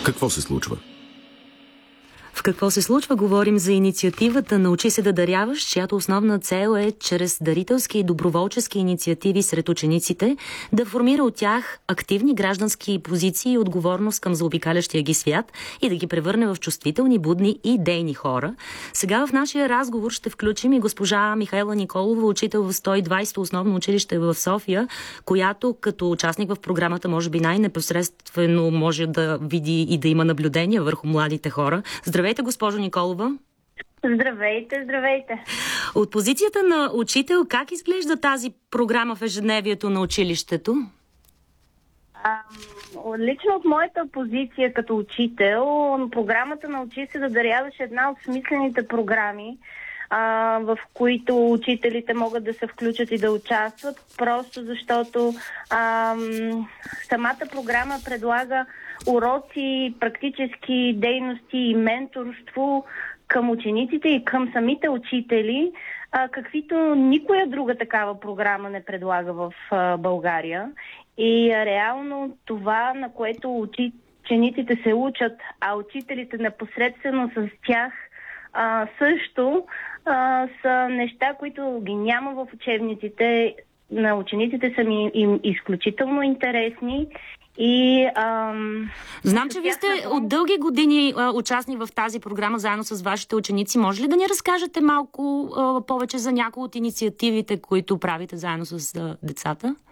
Какво се случва? В какво се случва? Говорим за инициативата "Научи се да даряваш", чиято основна цел е чрез дарителски и доброволчески инициативи сред учениците да формира от тях активни граждански позиции и отговорност към заобикалящия ги свят и да ги превърне в чувствителни, будни и дейни хора. Сега в нашия разговор ще включим и госпожа Михаела Николова, учител в 120-то основно училище в София, която като участник в програмата може би най-непосредствено може да види и да има наблюдения върху младите хора. Здравейте, госпожо Николова. Здравейте, здравейте. От позицията на учител, как изглежда тази програма в ежедневието на училището? Лично от моята позиция като учител, програмата "Научи се да даряваш" е една от смислените програми, в които учителите могат да се включат и да участват, просто защото самата програма предлага уроци, практически дейности и менторство към учениците и към самите учители, каквито никоя друга такава програма не предлага в България. И реално това, на което учениците се учат, а учителите непосредствено с тях също, са неща, които ги няма в учебниците. На учениците са им изключително интересни. Знам, че вие сте от дълги години участни в тази програма заедно с вашите ученици. Може ли да ни разкажете малко повече за някои от инициативите, които правите заедно с децата?